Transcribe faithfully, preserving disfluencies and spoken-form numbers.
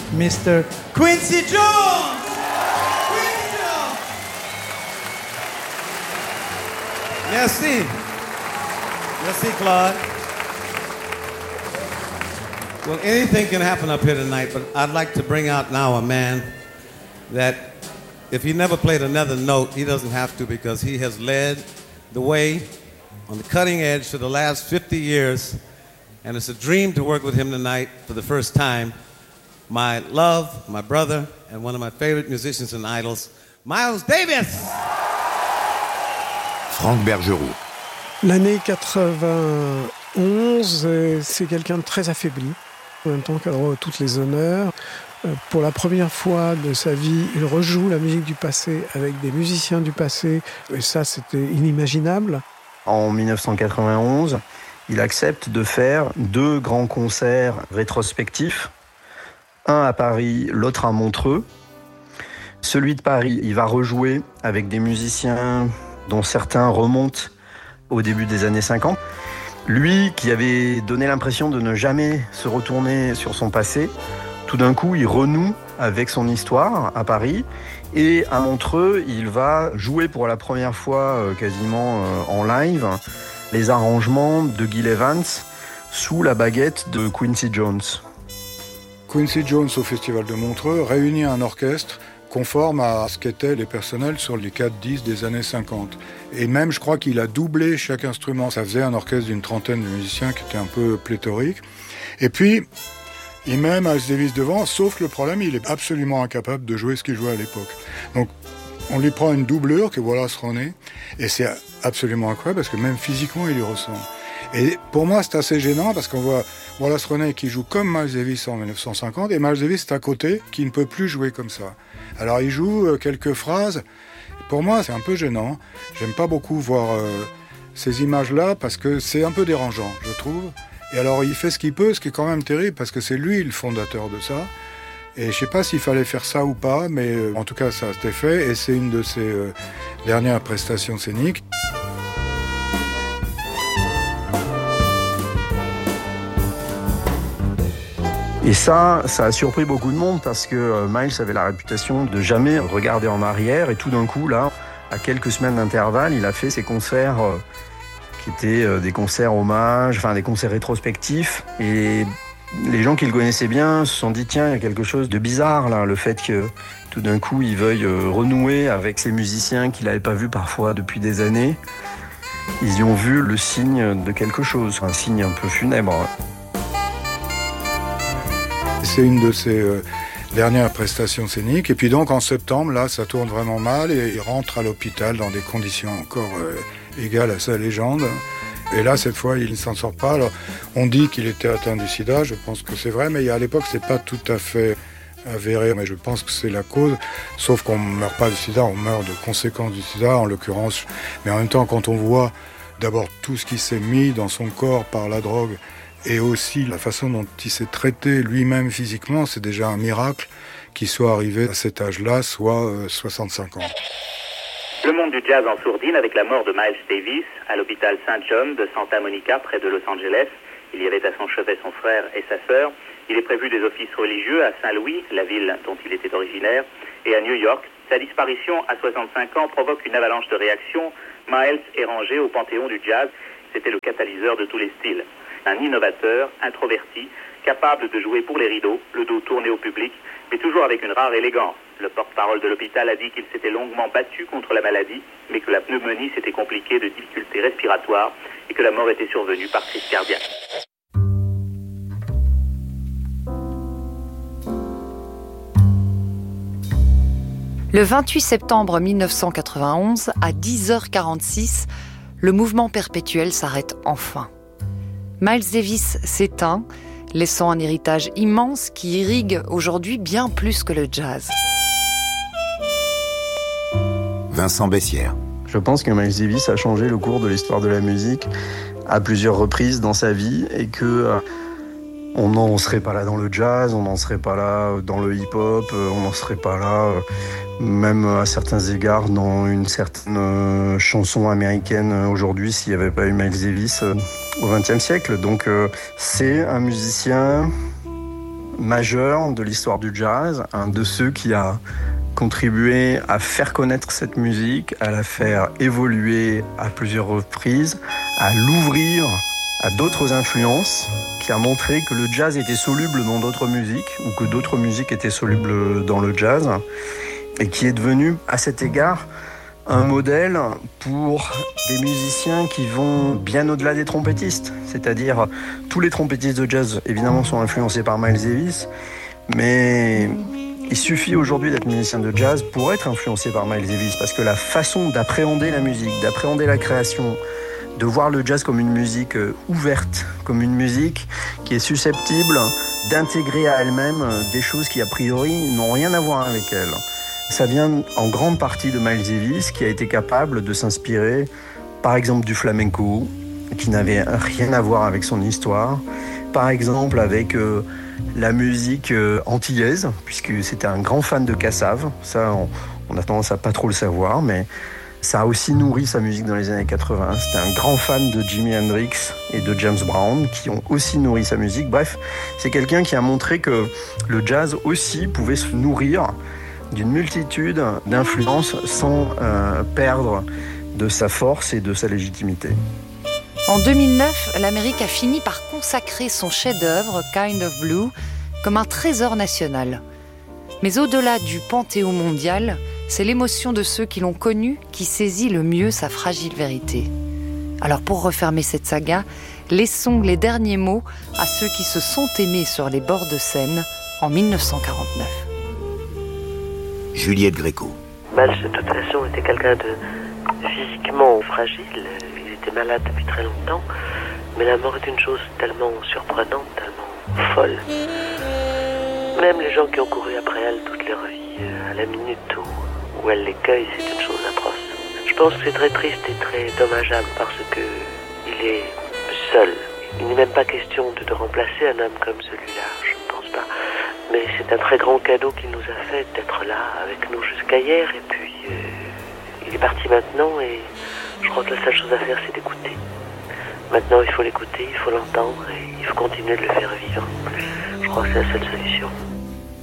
Mister Quincy Jones! Quincy Jones! Merci. Merci, Claude. Well, anything can happen up here tonight, but I'd like to bring out now a man that if he never played another note, he doesn't have to, because he has led the way on the cutting edge for the last fifty years, and it's a dream to work with him tonight for the first time. My love, my brother, and one of my favorite musicians and idols, Miles Davis. Franck Bergerot. L'année quatre-vingt-onze, c'est quelqu'un de très affaibli, en même temps qu'il a droit à toutes les honneurs. Pour la première fois de sa vie, il rejoue la musique du passé avec des musiciens du passé, et ça, c'était inimaginable. En dix-neuf cent quatre-vingt-onze, il accepte de faire deux grands concerts rétrospectifs, un à Paris, l'autre à Montreux. Celui de Paris, il va rejouer avec des musiciens dont certains remontent au début des années cinquante. Lui, qui avait donné l'impression de ne jamais se retourner sur son passé, tout d'un coup, il renoue avec son histoire à Paris. Et à Montreux, il va jouer pour la première fois euh, quasiment euh, en live les arrangements de Gil Evans sous la baguette de Quincy Jones. Quincy Jones au Festival de Montreux réunit un orchestre conforme à ce qu'étaient les personnels sur les quatre dix des années cinquante. Et même, je crois qu'il a doublé chaque instrument. Ça faisait un orchestre d'une trentaine de musiciens qui était un peu pléthorique. Et puis, il met Miles Davis devant, sauf que le problème, il est absolument incapable de jouer ce qu'il jouait à l'époque. Donc, on lui prend une doublure, que Wallace Roney, et c'est absolument incroyable, parce que même physiquement, il lui ressemble. Et pour moi, c'est assez gênant, parce qu'on voit Wallace Roney qui joue comme Miles Davis en dix-neuf cent cinquante, et Miles Davis est à côté, qui ne peut plus jouer comme ça. Alors, il joue quelques phrases. Pour moi, c'est un peu gênant. J'aime pas beaucoup voir euh, ces images-là, parce que c'est un peu dérangeant, je trouve. Et alors, il fait ce qu'il peut, ce qui est quand même terrible, parce que c'est lui le fondateur de ça. Et je sais pas s'il fallait faire ça ou pas, mais euh, en tout cas, ça a été fait, et c'est une de ses euh, dernières prestations scéniques. Et ça, ça a surpris beaucoup de monde, parce que euh, Miles avait la réputation de jamais regarder en arrière, et tout d'un coup, là, à quelques semaines d'intervalle, il a fait ses concerts... Euh, qui étaient des concerts hommages, enfin des concerts rétrospectifs. Et les gens qui le connaissaient bien se sont dit, tiens, il y a quelque chose de bizarre là, le fait que tout d'un coup, il veuille renouer avec ces musiciens qu'il n'avait pas vus parfois depuis des années. Ils y ont vu le signe de quelque chose, un signe un peu funèbre. C'est une de ses euh, dernières prestations scéniques. Et puis donc, en septembre, là, ça tourne vraiment mal et il rentre à l'hôpital dans des conditions encore... Euh, égal à sa légende. Et là, cette fois, il ne s'en sort pas. Alors, on dit qu'il était atteint du sida, je pense que c'est vrai, mais à l'époque, c'est pas tout à fait avéré, mais je pense que c'est la cause. Sauf qu'on ne meurt pas du sida, on meurt de conséquences du sida, en l'occurrence. Mais en même temps, quand on voit d'abord tout ce qui s'est mis dans son corps par la drogue, et aussi la façon dont il s'est traité lui-même physiquement, c'est déjà un miracle qu'il soit arrivé à cet âge-là, soit euh, soixante-cinq ans. Le monde du jazz en sourdine avec la mort de Miles Davis à l'hôpital Saint John de Santa Monica près de Los Angeles. Il y avait à son chevet son frère et sa sœur. Il est prévu des offices religieux à Saint-Louis, la ville dont il était originaire, et à New York. Sa disparition à soixante-cinq ans provoque une avalanche de réactions. Miles est rangé au panthéon du jazz. C'était le catalyseur de tous les styles. Un innovateur, introverti, capable de jouer pour les rideaux, le dos tourné au public, mais toujours avec une rare élégance. Le porte-parole de l'hôpital a dit qu'il s'était longuement battu contre la maladie, mais que la pneumonie s'était compliquée de difficultés respiratoires et que la mort était survenue par crise cardiaque. Le vingt-huit septembre mille neuf cent quatre-vingt-onze, à dix heures quarante-six, le mouvement perpétuel s'arrête enfin. Miles Davis s'éteint, laissant un héritage immense qui irrigue aujourd'hui bien plus que le jazz. Vincent Bessières. Je pense que Miles Davis a changé le cours de l'histoire de la musique à plusieurs reprises dans sa vie et que euh, on n'en serait pas là dans le jazz, on n'en serait pas là dans le hip-hop, euh, on n'en serait pas là euh, même à certains égards dans une certaine euh, chanson américaine euh, aujourd'hui s'il n'y avait pas eu Miles Davis euh, au vingtième siècle. Donc euh, c'est un musicien majeur de l'histoire du jazz, un de ceux qui a contribué à faire connaître cette musique, à la faire évoluer à plusieurs reprises, à l'ouvrir à d'autres influences, qui a montré que le jazz était soluble dans d'autres musiques, ou que d'autres musiques étaient solubles dans le jazz, et qui est devenu, à cet égard, un modèle pour des musiciens qui vont bien au-delà des trompettistes. C'est-à-dire, tous les trompettistes de jazz, évidemment, sont influencés par Miles Davis, mais il suffit aujourd'hui d'être musicien de jazz pour être influencé par Miles Davis, parce que la façon d'appréhender la musique, d'appréhender la création, de voir le jazz comme une musique ouverte, comme une musique qui est susceptible d'intégrer à elle-même des choses qui, a priori, n'ont rien à voir avec elle. Ça vient en grande partie de Miles Davis, qui a été capable de s'inspirer, par exemple, du flamenco, qui n'avait rien à voir avec son histoire, par exemple avec euh, la musique euh, antillaise, puisque c'était un grand fan de Cassave. Ça, on, on a tendance à pas trop le savoir, mais ça a aussi nourri sa musique dans les années quatre-vingts. C'était un grand fan de Jimi Hendrix et de James Brown, qui ont aussi nourri sa musique. Bref, c'est quelqu'un qui a montré que le jazz aussi pouvait se nourrir d'une multitude d'influences sans euh, perdre de sa force et de sa légitimité. En deux mille neuf, l'Amérique a fini par consacrer son chef-d'œuvre, Kind of Blue, comme un trésor national. Mais au-delà du panthéon mondial, c'est l'émotion de ceux qui l'ont connu qui saisit le mieux sa fragile vérité. Alors pour refermer cette saga, laissons les derniers mots à ceux qui se sont aimés sur les bords de Seine en dix-neuf cent quarante-neuf. Juliette Gréco. Miles, de toute façon, était quelqu'un de physiquement fragile. Il était malade depuis très longtemps. Mais la mort est une chose tellement surprenante, tellement folle. Même les gens qui ont couru après elle toute leur vie, à la minute où, où elle les cueille, c'est une chose atroce. Je pense que c'est très triste et très dommageable parce que il est seul. Il n'est même pas question de, de remplacer un homme comme celui-là, je ne pense pas. Mais c'est un très grand cadeau qu'il nous a fait d'être là avec nous jusqu'à hier. Et puis, euh, il est parti maintenant et je crois que la seule chose à faire, c'est d'écouter. Maintenant, il faut l'écouter, il faut l'entendre et il faut continuer de le faire vivre. Je crois que c'est la seule solution.